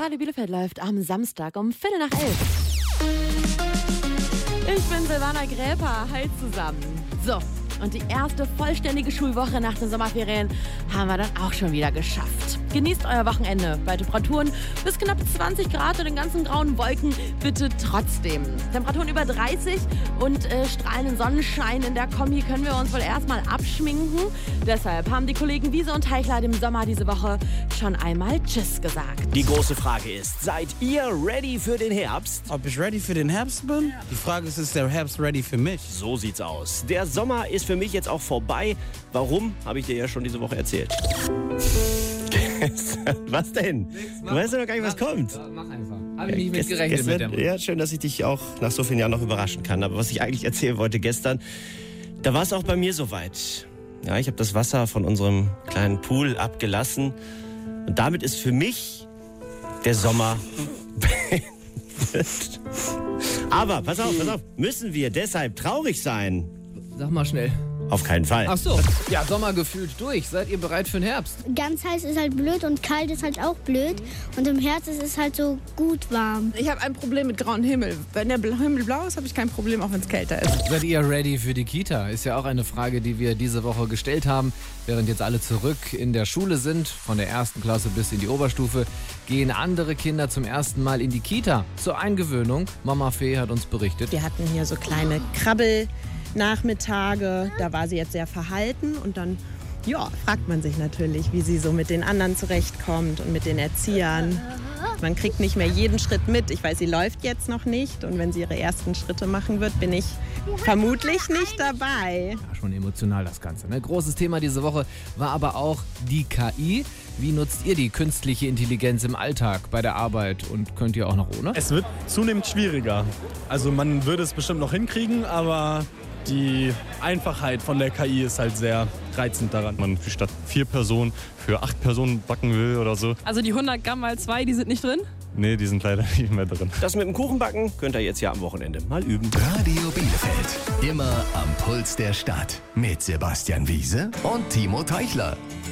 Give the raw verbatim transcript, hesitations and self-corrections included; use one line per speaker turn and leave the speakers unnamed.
Radio Bielefeld läuft am Samstag um Viertel nach elf. Ich bin Silvana Gräper. Hi zusammen. So, und die erste vollständige Schulwoche nach den Sommerferien haben wir dann auch schon wieder geschafft. Genießt euer Wochenende bei Temperaturen bis knapp zwanzig Grad und den ganzen grauen Wolken bitte trotzdem. Temperaturen über dreißig und äh, strahlenden Sonnenschein in der Kombi können wir uns wohl erstmal abschminken. Deshalb haben die Kollegen Wiese und Teichler dem Sommer diese Woche schon einmal Tschüss gesagt.
Die große Frage ist, seid ihr ready für den Herbst?
Ob ich ready für den Herbst bin? Ja. Die Frage ist, ist der Herbst ready für mich?
So sieht's aus. Der Sommer ist für mich jetzt auch vorbei. Warum, habe ich dir ja schon diese Woche erzählt. Was denn? Du weißt ja noch gar nicht, was kommt.
Ja, mach einfach. Habe ich nicht mit gerechnet
gestern,
mit der
Ja, schön, dass ich dich auch nach so vielen Jahren noch überraschen kann. Aber was ich eigentlich erzählen wollte gestern, da war es auch bei mir soweit. Ja, ich habe das Wasser von unserem kleinen Pool abgelassen. Und damit ist für mich der Sommer beendet. Aber, pass auf, pass auf. Müssen wir deshalb traurig sein?
Sag mal schnell.
Auf keinen Fall.
Ach so, ja, Sommer gefühlt durch. Seid ihr bereit für den Herbst?
Ganz heiß ist halt blöd und kalt ist halt auch blöd. Und im Herbst ist es halt so gut warm.
Ich habe ein Problem mit grauem Himmel. Wenn der Himmel blau ist, habe ich kein Problem, auch wenn es kälter ist.
Seid ihr ready für die Kita? Ist ja auch eine Frage, die wir diese Woche gestellt haben. Während jetzt alle zurück in der Schule sind, von der ersten Klasse bis in die Oberstufe, gehen andere Kinder zum ersten Mal in die Kita. Zur Eingewöhnung. Mama Fee hat uns berichtet.
Wir hatten hier so kleine Krabbel. Nachmittage, da war sie jetzt sehr verhalten und dann ja, fragt man sich natürlich, wie sie so mit den anderen zurechtkommt und mit den Erziehern. Man kriegt nicht mehr jeden Schritt mit. Ich weiß, sie läuft jetzt noch nicht und wenn sie ihre ersten Schritte machen wird, bin ich vermutlich nicht dabei.
Ja, schon emotional das Ganze. Ne? Großes Thema diese Woche war aber auch die K I. Wie nutzt ihr die künstliche Intelligenz im Alltag, bei der Arbeit und könnt ihr auch noch ohne?
Es wird zunehmend schwieriger. Also man würde es bestimmt noch hinkriegen, aber die Einfachheit von der K I ist halt sehr reizend daran.
Man statt vier Personen für acht Personen backen will oder so.
Also die hundert Gramm mal zwei, die sind nicht drin?
Nee, die sind leider nicht mehr drin.
Das mit dem Kuchenbacken könnt ihr jetzt ja am Wochenende mal üben.
Radio Bielefeld. Immer am Puls der Stadt. Mit Sebastian Wiese und Timo Teichler.